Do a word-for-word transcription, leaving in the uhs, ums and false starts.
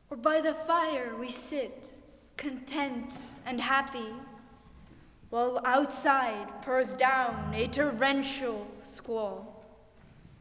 Or by the fire we sit, content and happy, while outside pours down a torrential squall.